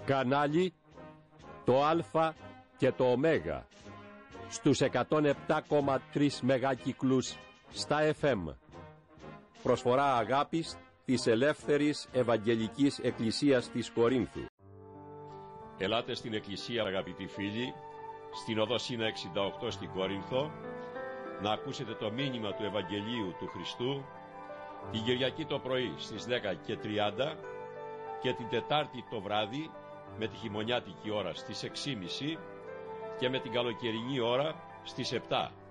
Κανάλι το Α και το Ω στους 107,3 μεγάκυκλους στα FM. Προσφορά αγάπης της Ελεύθερης Ευαγγελικής Εκκλησίας της Κορίνθου. Ελάτε στην Εκκλησία, αγαπητοί φίλοι, στην οδό Σίνα 68 στην Κόρινθο, να ακούσετε το μήνυμα του Ευαγγελίου του Χριστού την Κυριακή το πρωί στις 10:30 και την Τετάρτη το βράδυ με τη χειμωνιάτικη ώρα στις 6:30 και με την καλοκαιρινή ώρα στις 7.